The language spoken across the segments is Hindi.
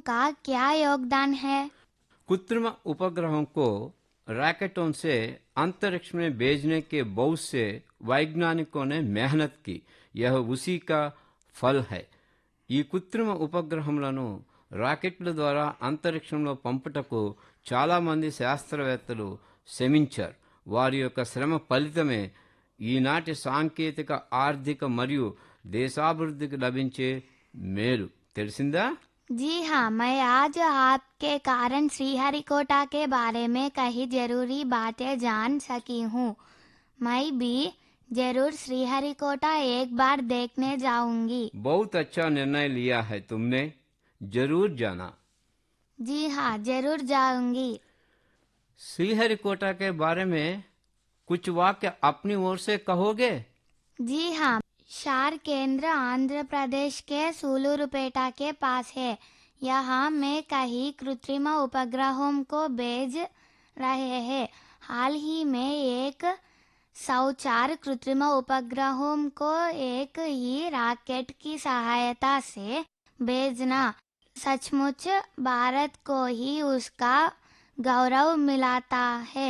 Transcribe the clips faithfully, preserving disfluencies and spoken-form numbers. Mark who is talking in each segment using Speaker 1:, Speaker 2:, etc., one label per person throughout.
Speaker 1: का क्या योगदान है?
Speaker 2: कृत्रिम उपग्रहों को रॉकेटों से अंतरिक्ष में भेजने के बहुत से वैज्ञानिकों ने मेहनत की। यह उसी का फल है। ఈ కృత్రిమ ఉపగ్రహములను రాకెట్ల ద్వారా అంతరిక్షంలో పంపుటకు చాలామంది శాస్త్రవేత్తలు శ్రమించారు. వారి యొక్క శ్రమ ఫలితమే ఈనాటి సాంకేతిక ఆర్థిక మరియు దేశాభివృద్ధికి లభించే మేలు. తెలిసిందా?
Speaker 1: जी हाँ, मैं आज आपके कारण श्रीहरिकोटा के बारे में कई जरूरी बातें जान सकी हूँ. मैं भी जरूर श्रीहरिकोटा एक बार देखने जाऊंगी.
Speaker 2: बहुत अच्छा निर्णय लिया है तुमने. जरूर जाना.
Speaker 1: जी हाँ, जरूर जाऊंगी.
Speaker 2: श्रीहरिकोटा के बारे में कुछ वाक्य अपनी ओर से कहोगे?
Speaker 1: जी हाँ, शार केंद्र आंध्र प्रदेश के सूलूरुपेटा के पास है. यहाँ में कई कृत्रिम उपग्रहों को भेज रहे हैं. हाल ही में एक सौ चार कृत्रिम उपग्रहों को एक ही रॉकेट की सहायता से भेजना सचमुच भारत को ही उसका गौरव मिलाता है.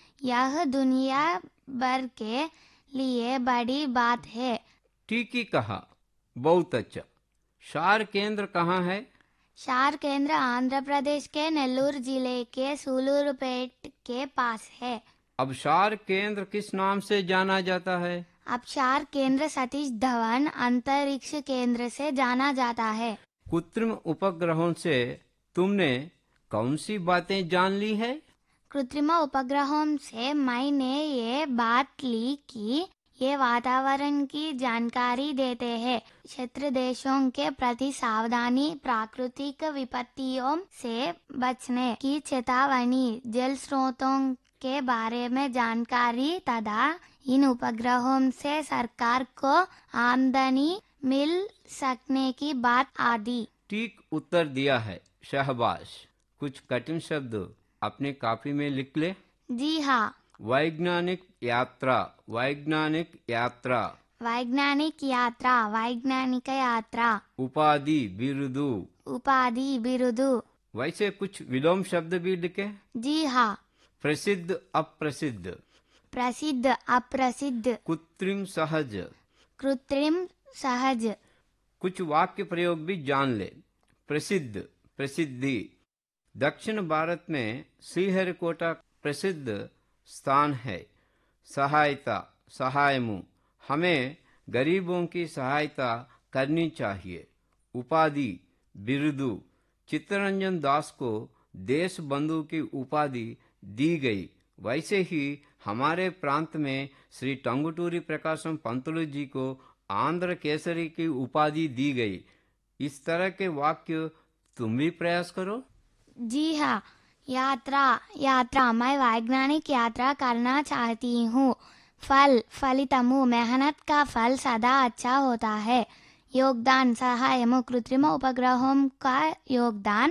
Speaker 1: यह दुनिया भर के लिए बड़ी बात है.
Speaker 2: ठीक ही कहा. बहुत अच्छा. शार केंद्र कहाँ है?
Speaker 1: शार केंद्र आंध्र प्रदेश के नेल्लूर जिले के सूलूरुपेट के पास है.
Speaker 2: अब शार केंद्र किस नाम से जाना जाता है?
Speaker 1: अब शार केंद्र सतीश धवन अंतरिक्ष केंद्र से जाना जाता है.
Speaker 2: कृत्रिम उपग्रहों से तुमने कौन सी बातें जान ली है?
Speaker 1: कृत्रिम उपग्रहों से मैंने ये बात ली कि ये वातावरण की जानकारी देते हैं, क्षेत्र देशों के प्रति सावधानी, प्राकृतिक विपत्तियों से बचने की चेतावनी, जल स्रोतों के बारे में जानकारी तथा इन उपग्रहों से सरकार को आमदनी मिल सकने की बात आदि.
Speaker 2: ठीक उत्तर दिया है. शाबाश. कुछ कठिन शब्द अपने कॉपी में लिख ले.
Speaker 1: जी हाँ.
Speaker 2: वैज्ञानिक यात्रा. वैज्ञानिक यात्रा.
Speaker 1: वैज्ञानिक यात्रा. वैज्ञानिक यात्रा.
Speaker 2: उपाधि बिरुदु.
Speaker 1: उपाधि बिरुदु.
Speaker 2: वैसे कुछ विलोम शब्द भी लिखे.
Speaker 1: जी हाँ.
Speaker 2: प्रसिद्ध अप्रसिद्ध.
Speaker 1: प्रसिद्ध अप्रसिद्ध.
Speaker 2: कृत्रिम सहज.
Speaker 1: कृत्रिम सहज.
Speaker 2: कुछ वाक्य प्रयोग भी जान ले. प्रसिद्ध प्रसिद्धि. दक्षिण भारत में श्रीहरिकोटा प्रसिद्ध स्थान है. सहायता सहायमु. हमें गरीबों की सहायता करनी चाहिए. उपाधि बिरुदु. चित्तरंजन दास को देश बंधु की उपाधि दी गई. वैसे ही हमारे प्रांत में श्री टंगुटूरी प्रकाशम पंतुलु जी को आंध्र केसरी की उपाधि दी गई. इस तरह के वाक्य तुम भी प्रयास करो.
Speaker 1: जी हाँ. यात्रा यात्रा. मैं वैज्ञानिक यात्रा करना चाहती हूँ. फल फलितमु. मेहनत का फल सदा अच्छा होता है. योगदान सहायमु. कृत्रिम उपग्रहों का योगदान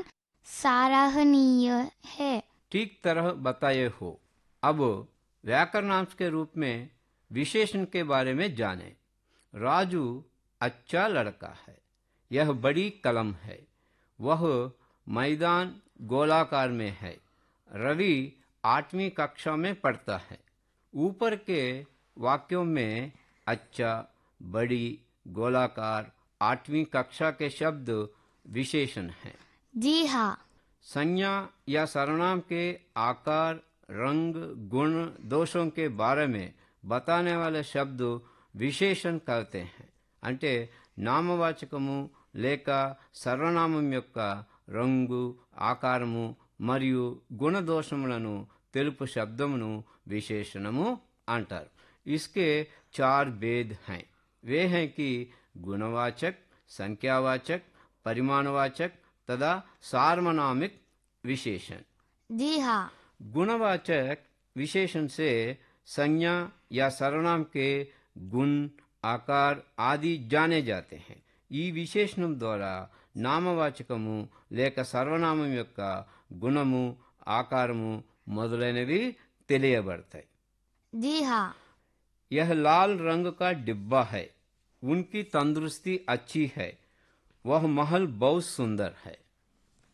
Speaker 1: सराहनीय है.
Speaker 2: ठीक तरह बताए हो. अब व्याकरणांश के रूप में विशेषण के बारे में जाने. राजू अच्छा लड़का है. यह बड़ी कलम है. वह मैदान गोलाकार में है. रवि आठवीं कक्षा में पढ़ता है. ऊपर के वाक्यों में अच्छा, बड़ी, गोलाकार, आठवीं कक्षा के शब्द विशेषण हैं.
Speaker 1: जी हाँ.
Speaker 2: संज्ञा या सर्वनाम के आकार, रंग, गुण, दोषों के बारे में बताने वाले शब्द విశేషణ कहते हैं. అంటే నామవాచకము లేక సర్వనామం యొక్క రంగు, ఆకారము మరియు గుణదోషములను తెలుపు శబ్దమును విశేషణము అంటారు. इसके चार भेद हैं. वे हैं कि गुणवाचक, संख्यावाचक, परिमाणवाचक तथा सार्वनामिक विशेषण.
Speaker 1: जी हाँ.
Speaker 2: गुणवाचक विशेषण से संज्ञा या सर्वनाम के गुण, आकार आदि जाने जाते हैं. ఈ విశేషణం ద్వారా నామవాచకము లేక సర్వనామం యొక్క గుణము, ఆకారము మొదలైనవి తెలియబడతాయి.
Speaker 1: जी हाँ.
Speaker 2: यह लाल रंग का डिब्बा है. उनकी तंदुरुस्ती अच्छी है. वह महल बहुत सुंदर है.